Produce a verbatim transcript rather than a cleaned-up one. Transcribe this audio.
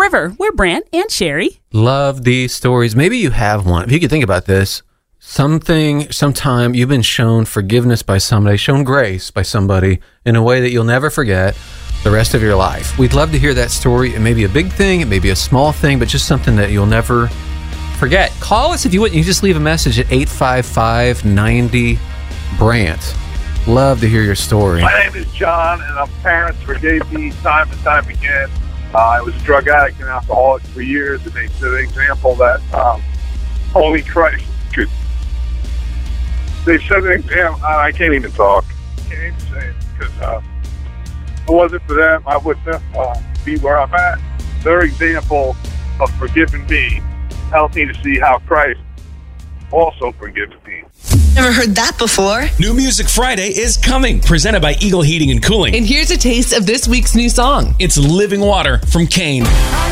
Forever. We're Brant and Sherry. Love these stories. Maybe you have one. If you could think about this, something, sometime you've been shown forgiveness by somebody, shown grace by somebody in a way that you'll never forget the rest of your life. We'd love to hear that story. It may be a big thing, it may be a small thing, but just something that you'll never forget. Call us if you would. You just leave a message at eight five five, nine zero, Brant. Love to hear your story. My name is John, and my parents forgave me time and time again. Uh, I was a drug addict and alcoholic for years, and they set an example that um, only Christ could. They set an example. I can't even talk. I can't even say it because uh, if it wasn't for them, I wouldn't uh, be where I'm at. Their example of forgiving me helped me to see how Christ also forgives me. Never heard that before. New Music Friday is coming, presented by Eagle Heating and Cooling. And here's a taste of this week's new song. It's Living Water from Kane.